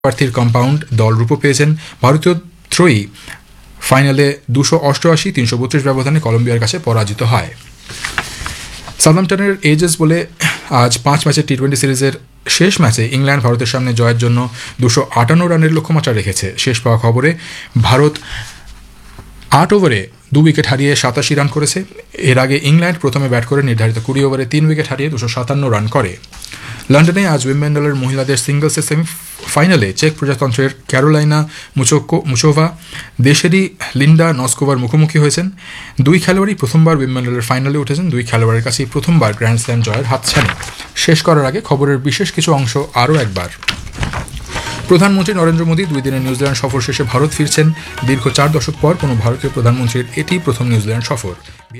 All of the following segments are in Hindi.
প্রার্থীর কম্পাউন্ড দল রূপ পেয়েছেন ভারতীয় ত্রয়ী ফাইনালে 288-332 ব্যবধানে কলম্বিয়ার কাছে পরাজিত হয়। সাউদাম্পটনের এজেস বলে আজ 5 ম্যাচের টি-20 সিরিজের শেষ ম্যাচে ইংল্যান্ড ভারতের সামনে জয়ের জন্য 258 রানের লক্ষ্যমাত্রা রেখেছে। শেষ পাওয়া খবরে ভারত 8 ওভারে 2 উইকেট হারিয়ে 87 রান করেছে। এর আগে ইংল্যান্ড প্রথমে ব্যাট করে নির্ধারিত 20 ওভারে 3 উইকেট হারিয়ে 257 রান করে। লন্ডনে আজ উইম্বলডনের মহিলাদের সিঙ্গলসের সেমিফাইনালে চেক প্রজাতন্ত্রের ক্যারোলাইনা মুচোভা দেশেরই লিন্ডা নস্কোভার মুখোমুখি হয়েছেন। দুই খেলোয়াড়ই প্রথমবার উইম্বলডনের ফাইনালে উঠেছেন। দুই খেলোয়াড়ের কাছেই প্রথমবার গ্র্যান্ড স্ল্যাম জয়ের হাতছানি। শেষ করার আগে খবরের বিশেষ কিছু অংশ আরও একবার। প্রধানমন্ত্রী নরেন্দ্র মোদী 2 দিনের নিউজিল্যান্ড সফর শেষে ভারত ফিরছেন। দীর্ঘ 4 দশক পর কোনো ভারতীয় প্রধানমন্ত্রীর এটি প্রথম নিউজিল্যান্ড সফর।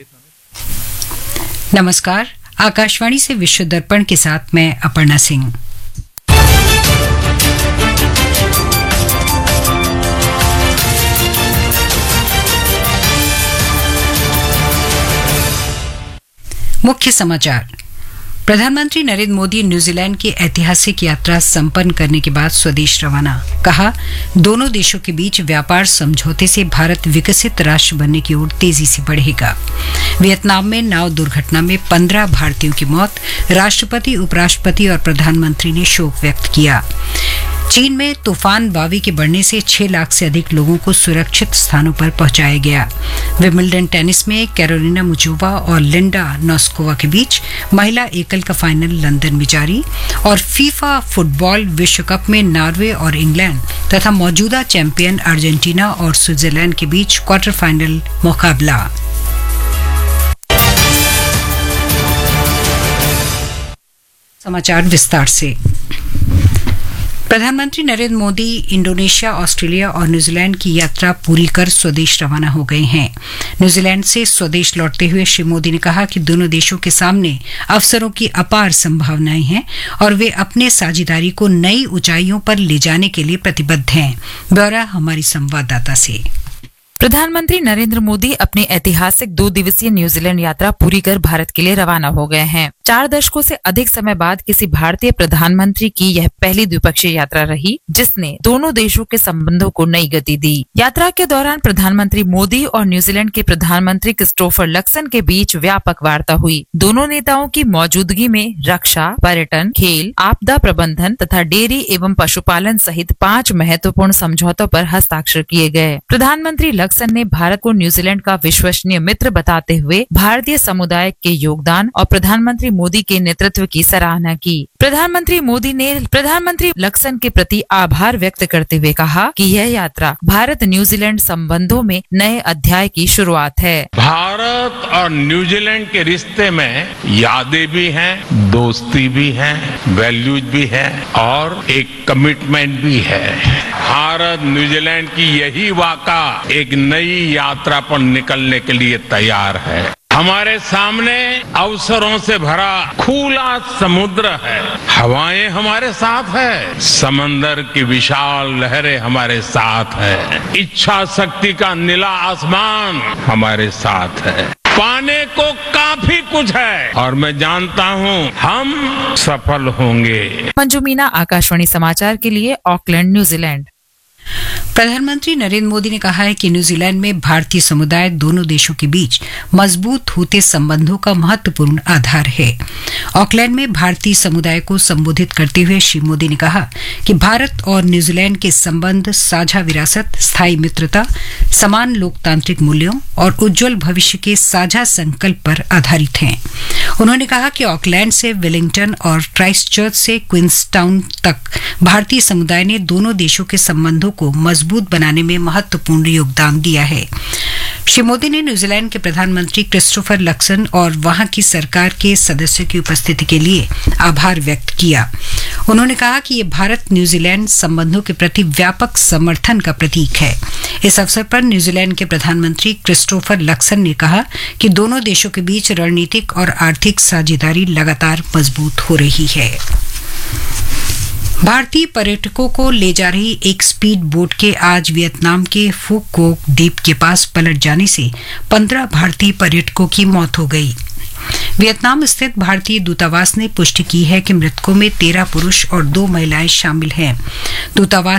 नमस्कार, आकाशवाणी से विश्व दर्पण के साथ मैं अपर्णा सिंह। मुख्य समाचार। प्रधानमंत्री नरेंद्र मोदी न्यूजीलैंड की ऐतिहासिक यात्रा संपन्न करने के बाद स्वदेश रवाना। कहा, दोनों देशों के बीच व्यापार समझौते से भारत विकसित राष्ट्र बनने की ओर तेजी से बढ़ेगा। वियतनाम में नाव दुर्घटना में 15 भारतीयों की मौत। राष्ट्रपति, उपराष्ट्रपति और प्रधानमंत्री ने शोक व्यक्त किया। चीन में तूफान बावी के बढ़ने से 6 लाख से अधिक लोगों को सुरक्षित स्थानों पर पहुंचाया गया। विंबलडन टेनिस में कैरोलिना मुचोवा और लिंडा नॉस्कोवा के बीच महिला एकल का फाइनल लंदन में जारी। और फीफा फुटबॉल विश्व कप में नॉर्वे और इंग्लैंड तथा मौजूदा चैंपियन अर्जेंटीना और स्विट्जरलैंड के बीच क्वार्टर फाइनल मुकाबला। समाचार विस्तार से। प्रधानमंत्री नरेंद्र मोदी इंडोनेशिया, ऑस्ट्रेलिया और न्यूजीलैंड की यात्रा पूरी कर स्वदेश रवाना हो गए हैं। न्यूजीलैंड से स्वदेश लौटते हुए श्री मोदी ने कहा कि दोनों देशों के सामने अवसरों की अपार संभावनाएं हैं और वे अपने साझेदारी को नई ऊंचाइयों पर ले जाने के लिए प्रतिबद्ध हैं। ब्यौरा हमारी संवाददाता से। प्रधानमंत्री नरेंद्र मोदी अपनी ऐतिहासिक 2 दिवसीय न्यूजीलैंड यात्रा पूरी कर भारत के लिए रवाना हो गए हैं। 4 दशकों से अधिक समय बाद किसी भारतीय प्रधानमंत्री की यह पहली द्विपक्षीय यात्रा रही, जिसने दोनों देशों के संबंधों को नई गति दी। यात्रा के दौरान प्रधानमंत्री मोदी और न्यूजीलैंड के प्रधानमंत्री क्रिस्टोफर लक्सन के बीच व्यापक वार्ता हुई। दोनों नेताओं की मौजूदगी में रक्षा, पर्यटन, खेल, आपदा प्रबंधन तथा डेयरी एवं पशुपालन सहित 5 महत्वपूर्ण समझौतों पर हस्ताक्षर किए गए। प्रधानमंत्री लक्सन ने भारत को न्यूजीलैंड का विश्वसनीय मित्र बताते हुए भारतीय समुदाय के योगदान और प्रधानमंत्री मोदी के नेतृत्व की सराहना की। प्रधानमंत्री मोदी ने प्रधानमंत्री लक्सन के प्रति आभार व्यक्त करते हुए कहा कि यह यात्रा भारत न्यूजीलैंड संबंधों में नए अध्याय की शुरुआत है। भारत और न्यूजीलैंड के रिश्ते में यादें भी हैं, दोस्ती भी है, वैल्यूज भी है और एक कमिटमेंट भी है। भारत न्यूजीलैंड की यही वाक़ा एक नई यात्रा पर निकलने के लिए तैयार है। हमारे सामने अवसरों से भरा खुला समुद्र है, हवाएं हमारे साथ है, समंदर की विशाल लहरें हमारे साथ है, इच्छा शक्ति का नीला आसमान हमारे साथ है। पाने को काफी कुछ है और मैं जानता हूँ हम सफल होंगे। मंजू मीना, आकाशवाणी समाचार के लिए ऑकलैंड, न्यूजीलैंड। प्रधानमंत्री नरेंद्र मोदी ने कहा है कि न्यूजीलैंड में भारतीय समुदाय दोनों देशों के बीच मजबूत होते संबंधों का महत्वपूर्ण आधार है। ऑकलैंड में भारतीय समुदाय को संबोधित करते हुए श्री मोदी ने कहा कि भारत और न्यूजीलैंड के संबंध साझा विरासत, स्थायी मित्रता, समान लोकतांत्रिक मूल्यों और उज्जवल भविष्य के साझा संकल्प पर आधारित हैं। उन्होंने कहा कि ऑकलैंड से वेलिंगटन और क्राइस्टचर्च से क्वींसटाउन तक भारतीय समुदाय ने दोनों देशों के संबंधों को मजबूत बनाने में महत्वपूर्ण योगदान दिया है। श्री मोदी ने न्यूजीलैंड के प्रधानमंत्री क्रिस्टोफर लक्सन और वहां की सरकार के सदस्यों की उपस्थिति के लिए आभार व्यक्त किया। उन्होंने कहा कि ये भारत न्यूजीलैंड संबंधों के प्रति व्यापक समर्थन का प्रतीक है। इस अवसर पर न्यूजीलैंड के प्रधानमंत्री क्रिस्टोफर लक्सन ने कहा कि दोनों देशों के बीच रणनीतिक और आर्थिक साझेदारी लगातार मजबूत हो रही है। भारतीय पर्यटकों को ले जा रही एक स्पीड बोट के आज वियतनाम के फू कोक द्वीप के पास पलट जाने से 15 भारतीय पर्यटकों की मौत हो गई। वियतनाम स्थित भारतीय दूतावास ने पुष्टि की है कि मृतकों में 13 पुरुष और 2 महिलाएं शामिल हैं। दूतावास